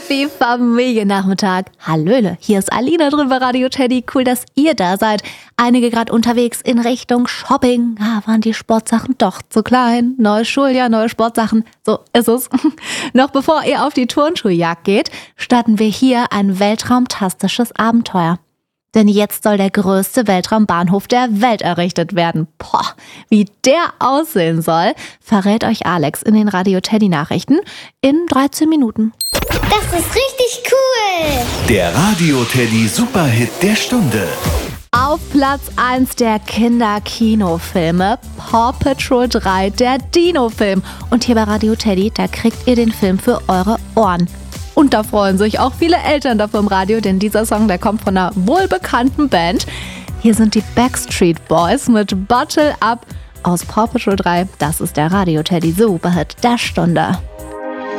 Happy Familiennachmittag. Hallöle, hier ist Alina drin bei Radio Teddy. Cool, dass ihr da seid. Einige gerade unterwegs in Richtung Shopping. Waren die Sportsachen doch zu klein? Neues Schuljahr, neue Sportsachen. So ist es. Noch bevor ihr auf die Turnschuhjagd geht, starten wir hier ein weltraumtastisches Abenteuer. Denn jetzt soll der größte Weltraumbahnhof der Welt errichtet werden. Wie der aussehen soll, verrät euch Alex in den Radio Teddy Nachrichten in 13 Minuten. Das ist richtig cool! Der Radio Teddy Superhit der Stunde. Auf Platz 1 der Kinderkinofilme Paw Patrol 3, der Dino-Film. Und hier bei Radio Teddy, da kriegt ihr den Film für eure Ohren. Und da freuen sich auch viele Eltern dafür im Radio, denn dieser Song, der kommt von einer wohlbekannten Band. Hier sind die Backstreet Boys mit Bottle Up aus Paw Patrol 3. Das ist der Radio Teddy Superhit der Stunde.